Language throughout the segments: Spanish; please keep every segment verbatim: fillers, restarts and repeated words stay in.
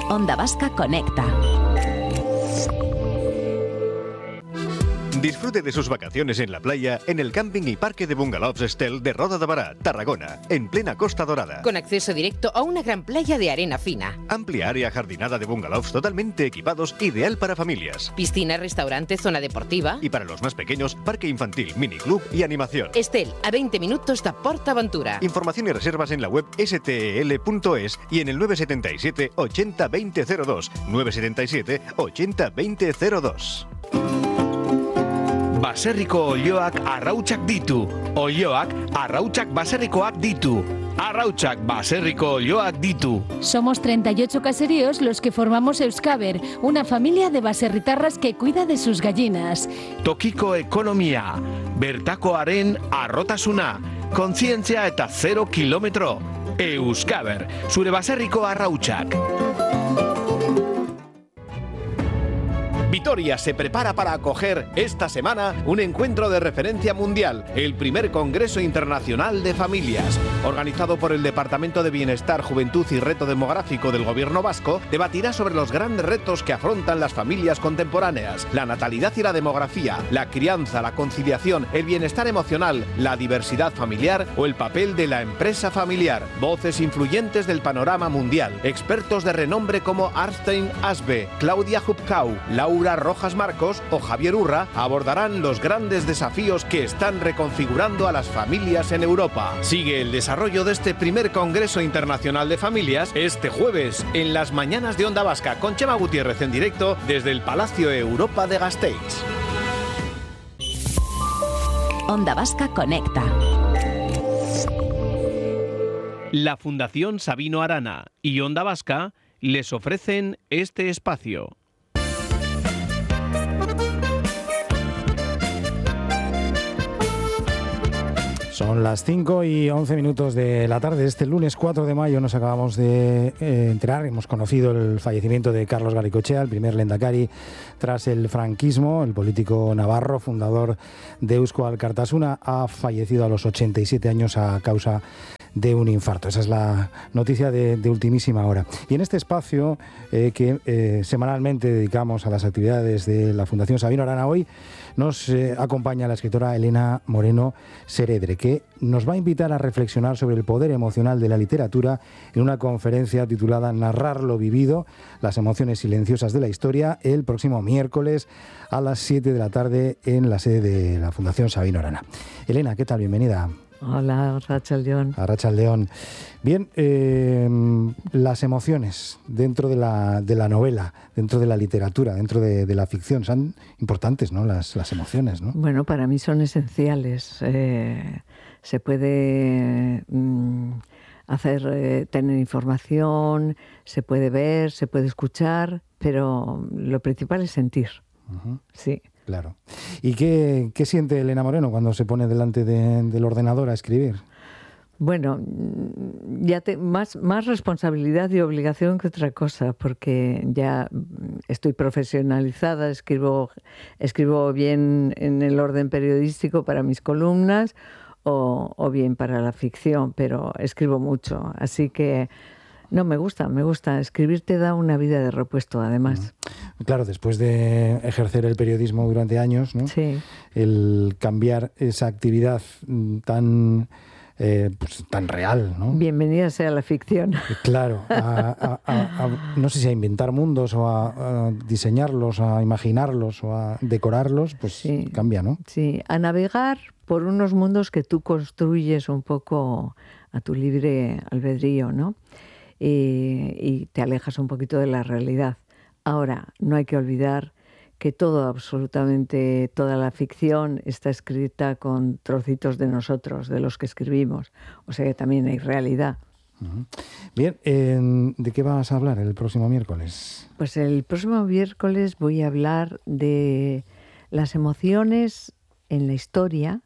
Onda Vasca Conecta. Disfrute de sus vacaciones en la playa en el camping y parque de bungalows Estel de Roda de Bará, Tarragona, en plena Costa Dorada. Con acceso directo a una gran playa de arena fina. Amplia área jardinada de bungalows totalmente equipados, ideal para familias. Piscina, restaurante, zona deportiva. Y para los más pequeños, parque infantil, miniclub y animación. Estel, a veinte minutos de PortAventura. Información y reservas en la web s t e l punto es y en el nueve siete siete, ochenta, veinte cero dos. nueve siete siete, ochenta, veinte cero dos. Baserriko olioak arrautsak ditu. Olioak arrautsak baserrikoak ditu. Arrautsak baserriko olioak ditu. Somos treinta y ocho caseríos los que formamos Euskaber, una familia de baserritarras que cuida de sus gallinas. Tokiko ekonomia, bertakoaren arrotasuna, kontzientzia eta zero kilometro. Euskaber, zure baserriko arrautsak. Vitoria se prepara para acoger esta semana un encuentro de referencia mundial, el primer Congreso Internacional de Familias. Organizado por el Departamento de Bienestar, Juventud y Reto Demográfico del Gobierno vasco, debatirá sobre los grandes retos que afrontan las familias contemporáneas, la natalidad y la demografía, la crianza, la conciliación, el bienestar emocional, la diversidad familiar o el papel de la empresa familiar. Voces influyentes del panorama mundial, expertos de renombre como Arstein Asbe, Claudia Hubkau, Laura Rojas Marcos o Javier Urra abordarán los grandes desafíos que están reconfigurando a las familias en Europa. Sigue el desarrollo de este primer Congreso Internacional de Familias este jueves en las mañanas de Onda Vasca con Chema Gutiérrez en directo desde el Palacio Europa de Gasteiz. Onda Vasca Conecta. La Fundación Sabino Arana y Onda Vasca les ofrecen este espacio. Son las cinco y once minutos de la tarde. Este lunes cuatro de mayo nos acabamos de eh, enterar, hemos conocido el fallecimiento de Carlos Garaikoetxea, el primer lehendakari tras el franquismo. El político navarro, fundador de Eusko Alkartasuna, ha fallecido a los ochenta y siete años a causa de un infarto. Esa es la noticia de, de ultimísima hora. Y en este espacio eh, que eh, semanalmente dedicamos a las actividades de la Fundación Sabino Arana, hoy nos eh, acompaña la escritora Elena Moreno Seredre, que nos va a invitar a reflexionar sobre el poder emocional de la literatura en una conferencia titulada Narrar lo vivido, las emociones silenciosas de la historia, el próximo miércoles a las siete de la tarde en la sede de la Fundación Sabino Arana. Elena, ¿qué tal? Bienvenida. Hola, Arratsaldeon. Arratsaldeon. Bien, eh, las emociones dentro de la, de la novela, dentro de la literatura, dentro de, de la ficción, son importantes, ¿no? Las, las emociones, ¿no? Bueno, para mí son esenciales. Eh, se puede mm, hacer, eh, tener información, se puede ver, se puede escuchar, pero lo principal es sentir. Uh-huh. Sí. Claro. ¿Y qué, qué siente Elena Moreno cuando se pone delante de, del ordenador a escribir? Bueno, ya te, más, más responsabilidad y obligación que otra cosa, porque ya estoy profesionalizada, escribo, escribo bien en el orden periodístico para mis columnas o, o bien para la ficción, pero escribo mucho, así que no, me gusta, me gusta. Escribir te da una vida de repuesto, además. Claro, después de ejercer el periodismo durante años, ¿no? Sí. El cambiar esa actividad tan, eh, pues, tan real, ¿no? Bienvenida sea la ficción. Claro, a, a, a, a, no sé si a inventar mundos o a, a diseñarlos, a imaginarlos o a decorarlos, pues sí, cambia, ¿no? Sí, a navegar por unos mundos que tú construyes un poco a tu libre albedrío, ¿no? Y, y te alejas un poquito de la realidad. Ahora, no hay que olvidar que todo, absolutamente toda la ficción está escrita con trocitos de nosotros, de los que escribimos. O sea que también hay realidad. Uh-huh. Bien, eh, ¿de qué vas a hablar el próximo miércoles? Pues el próximo miércoles voy a hablar de las emociones en la historia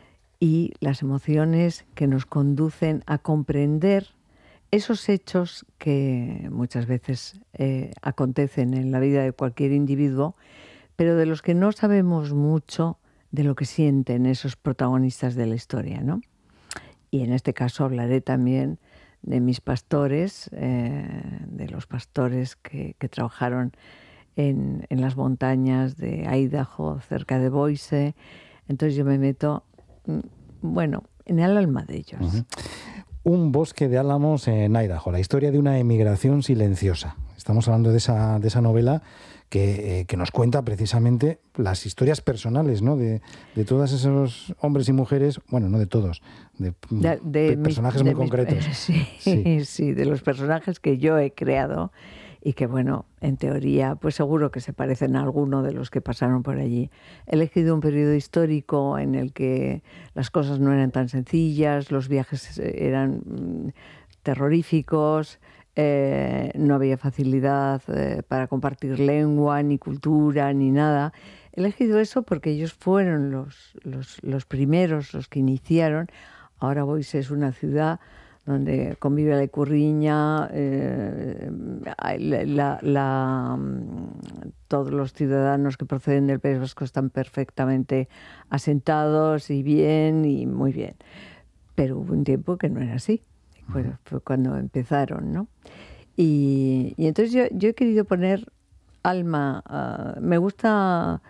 y las emociones que nos conducen a comprender esos hechos que muchas veces eh, acontecen en la vida de cualquier individuo, pero de los que no sabemos mucho de lo que sienten esos protagonistas de la historia, ¿no? Y en este caso hablaré también de mis pastores, eh, de los pastores que, que trabajaron en, en las montañas de Idaho, cerca de Boise. Entonces yo me meto, bueno, en el alma de ellos. Uh-huh. Un bosque de álamos en Idaho, la historia de una emigración silenciosa. Estamos hablando de esa, de esa novela que, eh, que nos cuenta precisamente las historias personales, ¿no? de, de todos esos hombres y mujeres, bueno, no de todos, de, de, de de personajes mis, muy de concretos. Mis, sí, sí, sí, de los personajes que yo he creado y que, bueno, en teoría, pues seguro que se parecen a alguno de los que pasaron por allí. He elegido un periodo histórico en el que las cosas no eran tan sencillas, los viajes eran mm, terroríficos, eh, no había facilidad eh, para compartir lengua, ni cultura, ni nada. He elegido eso porque ellos fueron los, los, los primeros, los que iniciaron. Ahora Boise es una ciudad donde convive la icurriña, eh, la, la, la, todos los ciudadanos que proceden del País Vasco están perfectamente asentados y bien, y muy bien. Pero hubo un tiempo que no era así, fue, fue cuando empezaron, ¿no? Y, y entonces yo, yo he querido poner alma, uh, me gusta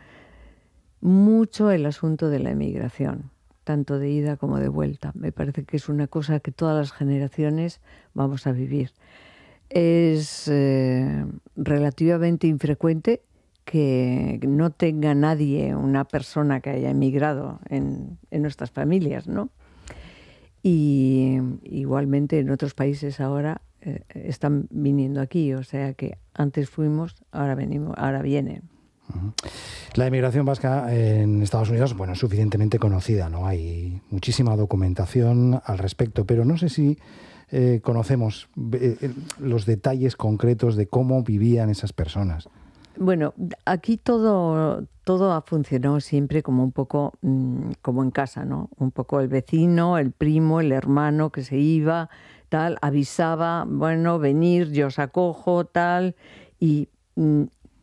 mucho el asunto de la emigración, tanto de ida como de vuelta. Me parece que es una cosa que todas las generaciones vamos a vivir. Es eh, relativamente infrecuente que no tenga nadie, una persona que haya emigrado en, en nuestras familias, ¿no? Y igualmente en otros países ahora eh, están viniendo aquí, o sea que antes fuimos, ahora venimos, ahora vienen. La emigración vasca en Estados Unidos, bueno, es suficientemente conocida, ¿no? Hay muchísima documentación al respecto, pero no sé si eh, conocemos eh, los detalles concretos de cómo vivían esas personas. Bueno, aquí todo, todo ha funcionado siempre como un poco mmm, como en casa, ¿no? Un poco el vecino, el primo, el hermano que se iba, tal, avisaba, bueno, venir, yo os acojo, tal, y mmm,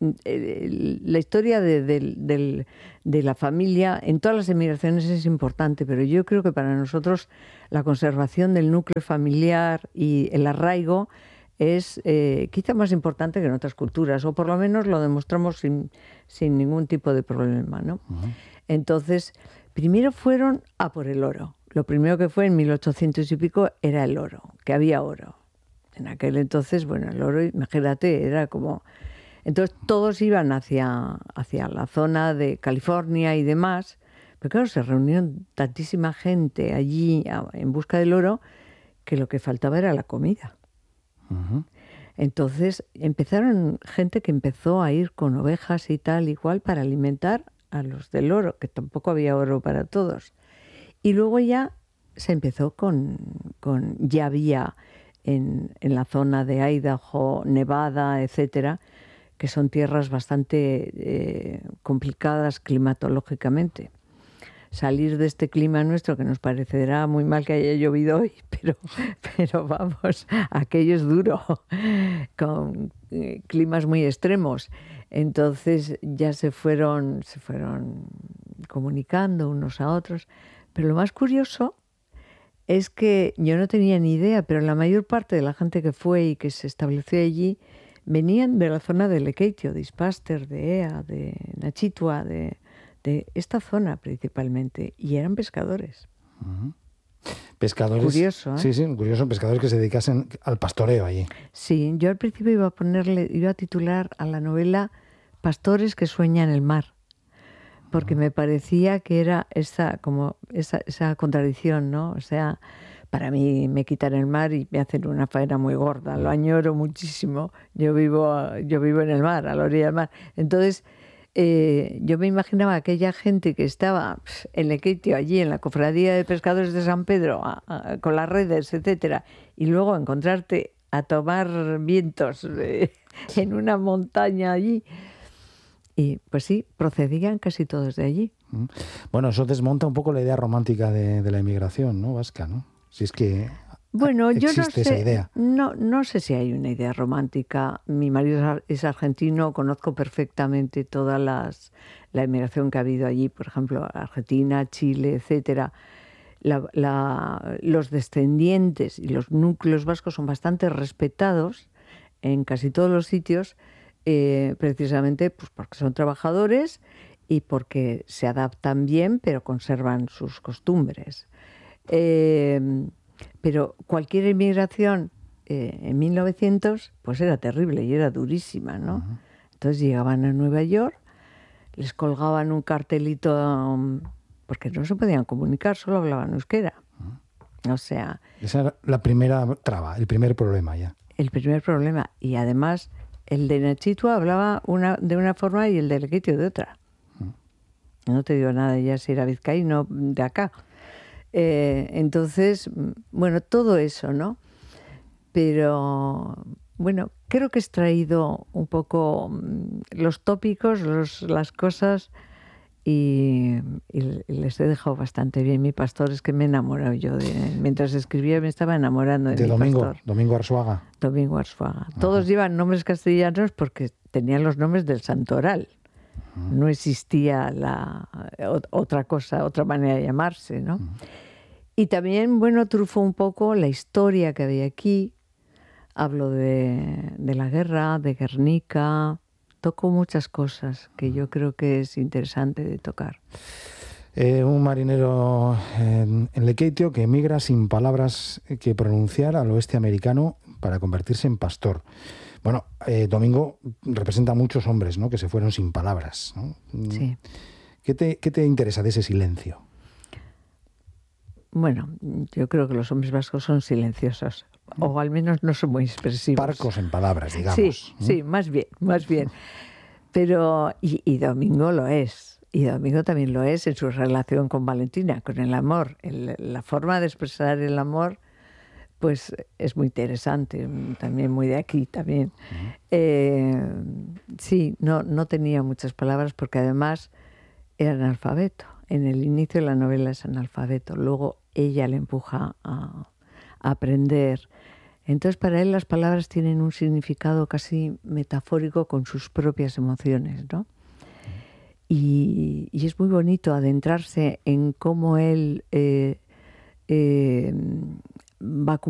la historia de, de, de, de la familia en todas las emigraciones es importante, pero yo creo que para nosotros la conservación del núcleo familiar y el arraigo es eh, quizá más importante que en otras culturas, o por lo menos lo demostramos sin, sin ningún tipo de problema, ¿no? Uh-huh. Entonces, primero fueron a por el oro. Lo primero que fue en mil ochocientos y pico era el oro, que había oro. En aquel entonces, bueno, el oro, imagínate, era como... Entonces todos iban hacia, hacia la zona de California y demás, pero claro, se reunieron tantísima gente allí en busca del oro que lo que faltaba era la comida. Uh-huh. Entonces empezaron gente que empezó a ir con ovejas y tal, igual, para alimentar a los del oro, que tampoco había oro para todos. Y luego ya se empezó con, con ya había en, en la zona de Idaho, Nevada, etcétera, que son tierras bastante eh, complicadas climatológicamente. Salir de este clima nuestro, que nos parecerá muy mal que haya llovido hoy, pero, pero vamos, aquello es duro, con eh, climas muy extremos. Entonces ya se fueron, se fueron comunicando unos a otros. Pero lo más curioso es que yo no tenía ni idea, pero la mayor parte de la gente que fue y que se estableció allí venían de la zona de Lekeitio, de Ispaster, de Ea, de Nachitua, de, de esta zona principalmente, y eran pescadores. Uh-huh. Pescadores. Curioso, ¿eh? Sí, sí, curioso, pescadores que se dedicasen al pastoreo allí. Sí, yo al principio iba a ponerle, iba a titular a la novela Pastores que sueñan el mar, porque uh-huh. me parecía que era esa, como esa, esa contradicción, ¿no? O sea, para mí me quitan el mar y me hacen una faena muy gorda, lo añoro muchísimo. Yo vivo, yo vivo en el mar, a la orilla del mar. Entonces, eh, yo me imaginaba aquella gente que estaba pff, en Lekeitio, allí en la cofradía de pescadores de San Pedro, a, a, con las redes, etcétera, y luego encontrarte a tomar vientos eh, en una montaña allí. Y pues sí, procedían casi todos de allí. Bueno, eso desmonta un poco la idea romántica de, de la inmigración, ¿no? Vasca, ¿no? Si es que bueno, yo existe no sé, esa idea. No, no sé si hay una idea romántica. Mi marido es argentino, conozco perfectamente toda las, la inmigración que ha habido allí, por ejemplo, Argentina, Chile, etcétera. la, la, los descendientes y los núcleos vascos son bastante respetados en casi todos los sitios, eh, precisamente pues porque son trabajadores y porque se adaptan bien, pero conservan sus costumbres. Eh, pero cualquier inmigración eh, en mil novecientos pues era terrible y era durísima, ¿no? Uh-huh. Entonces llegaban a Nueva York, les colgaban un cartelito, um, porque no se podían comunicar, solo hablaban euskera. Uh-huh. O sea... Esa era la primera traba, el primer problema ya. El primer problema. Y además el de Nachitua hablaba una, de una forma y el de Lekeitio de otra. Uh-huh. No te digo nada ya si era vizcaíno de acá. Eh, entonces, bueno, todo eso, ¿no? Pero, bueno, creo que he extraído un poco los tópicos, los, las cosas y, y les he dejado bastante bien. Mi pastor es que me he enamorado yo de él. Mientras escribía me estaba enamorando de, de mi Domingo, pastor. Domingo Arzuaga. Domingo Arzuaga. Ajá. Todos llevan nombres castellanos porque tenían los nombres del santoral. Ajá. No existía la otra cosa, otra manera de llamarse, ¿no? Ajá. Y también, bueno, trufó un poco la historia que había aquí. Hablo de, de la guerra, de Guernica, toco muchas cosas que yo creo que es interesante de tocar. Eh, un marinero en, en Lekeitio que emigra sin palabras que pronunciar al oeste americano para convertirse en pastor. Bueno, eh, Domingo representa a muchos hombres, ¿no?, que se fueron sin palabras, ¿no? Sí. ¿Qué te, qué te interesa de ese silencio? Bueno, yo creo que los hombres vascos son silenciosos, o al menos no son muy expresivos. Parcos en palabras, digamos. Sí, ¿eh? sí, más bien, más bien. Pero, y, y Domingo lo es, y Domingo también lo es en su relación con Valentina, con el amor. El, la forma de expresar el amor, pues es muy interesante, también muy de aquí, también. Uh-huh. Eh, sí, no, no tenía muchas palabras porque además era analfabeto. En el inicio de la novela es analfabeto, luego ella le empuja a, a aprender. Entonces para él las palabras tienen un significado casi metafórico con sus propias emociones, ¿no? Y, y es muy bonito adentrarse en cómo él eh, eh, va